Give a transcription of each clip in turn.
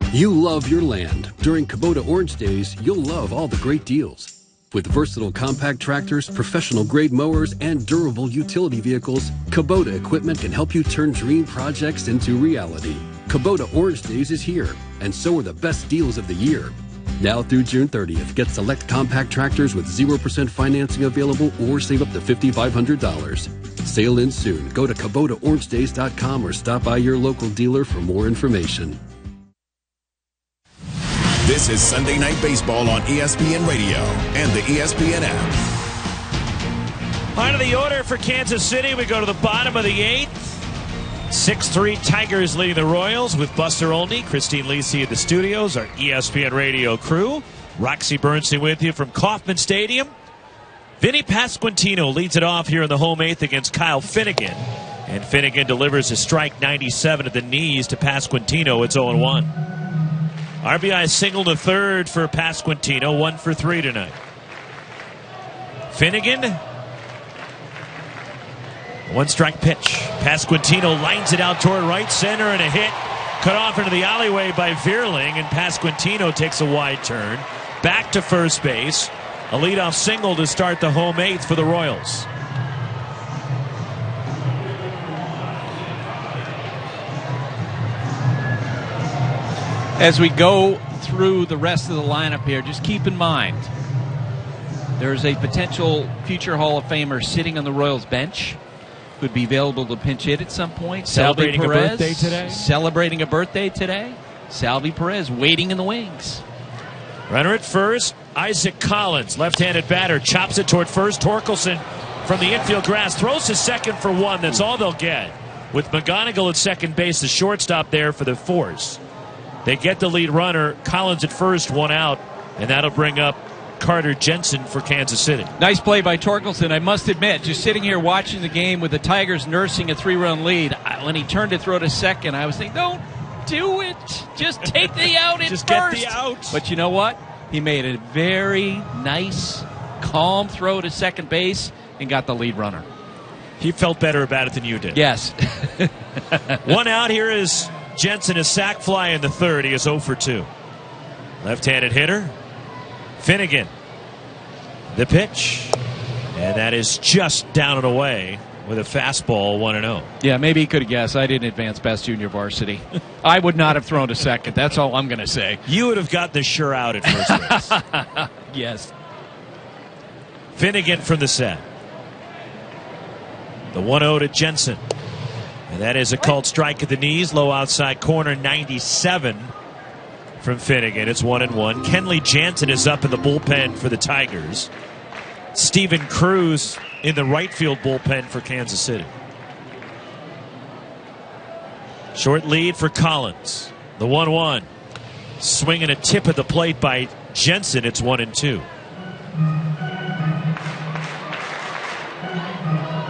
You love your land. During Kubota Orange Days, you'll love all the great deals. With versatile compact tractors, professional-grade mowers, and durable utility vehicles, Kubota equipment can help you turn dream projects into reality. Kubota Orange Days is here, and so are the best deals of the year. Now through June 30th, get select compact tractors with 0% financing available or save up to $5,500. Sale ends soon. Go to KubotaOrangeDays.com or stop by your local dealer for more information. This is Sunday Night Baseball on ESPN Radio and the ESPN app. Part of the order for Kansas City. We go to the bottom of the 8th. 6-3 Tigers leading the Royals with Buster Olney, Christine Lisi in the studios, our ESPN Radio crew. Roxy Bernstein with you from Kauffman Stadium. Vinny Pasquantino leads it off here in the home 8th against Kyle Finnegan. And Finnegan delivers a strike 97 at the knees to Pasquantino. It's 0-1. RBI single to third for Pasquantino, 1 for 3 tonight. Finnegan, one strike pitch. Pasquantino lines it out toward right center and a hit cut off into the alleyway by Vierling, and Pasquantino takes a wide turn back to first base. A leadoff single to start the home 8th for the Royals. As we go through the rest of the lineup here, just keep in mind there's a potential future Hall of Famer sitting on the Royals bench. Could be available to pinch hit at some point. Celebrating a birthday today. Celebrating a birthday today. Salvi Perez waiting in the wings. Runner at first, Isaac Collins, left-handed batter, chops it toward first. Torkelson from the infield grass throws to second for 1. That's all they'll get. With McGonigal at second base, the shortstop there for the Force. They get the lead runner. Collins at first, 1 out, and that'll bring up Carter Jensen for Kansas City. Nice play by Torkelson. I must admit, just sitting here watching the game with the Tigers nursing a 3-run lead, when he turned to throw to second, I was thinking, don't do it. Just take the out at just first. Get the out. But you know what? He made a very nice, calm throw to second base and got the lead runner. He felt better about it than you did. Yes. 1 out. Here is Jensen, a sac fly in the third. He is 0 for 2. Left-handed hitter. Finnegan. The pitch. And that is just down and away with a fastball, 1-0. Yeah, maybe he could have guessed. I didn't advance Best Junior Varsity. I would not have thrown to second. That's all I'm going to say. You would have got the sure out at first base. Yes. Finnegan from the set. The 1-0 to Jensen. And that is a called strike at the knees. Low outside corner, 97 from Finnegan. It's 1-1. Kenley Jansen is up in the bullpen for the Tigers. Steven Cruz in the right field bullpen for Kansas City. Short lead for Collins. The 1-1. Swinging a tip at the plate by Jensen. It's 1-2.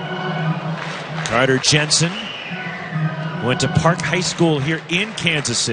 Carter Jensen went to Park High School here in Kansas City.